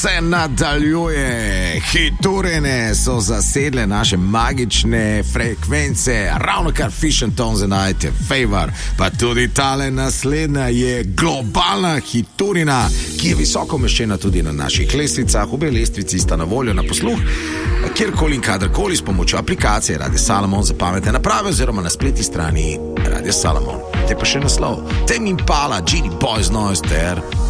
Se nadaljuje, hiturine so zasedle naše magične frekvence, ravno kar Fish and Tones and I te favor, pa tudi tale naslednja je globalna hiturina, ki je visoko umeščena tudi na naših lestvicah. Obe lestvici sta na voljo na posluh, kjerkoli in kadarkoli s pomočjo aplikacije Radio Salomon za pametne naprave oziroma na spletni strani Radio Salomon. Te pa še naslov, Tame Impala, Genie Boys Noise ter